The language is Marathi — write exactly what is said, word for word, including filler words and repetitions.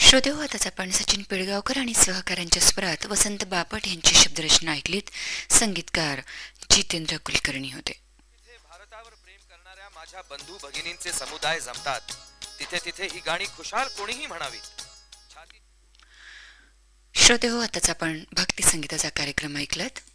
श्रोते हो, आताच आपण सचिन पिळगावकर आणि सहकाऱ्यांच्या स्वरात वसंत बापट यांची शब्दरचना ऐकलीत. संगीतकार जितेंद्र कुलकर्णी होते. तिथे भारतावर प्रेम करणाऱ्या माझ्या बंधू भगिनींचे समुदाय जमतात, तिथे तिथे ही गाणी खुशाल कोणीही म्हणावीत. श्रोते हो, आताच आपण भक्ती संगीताचा कार्यक्रम ऐकलात.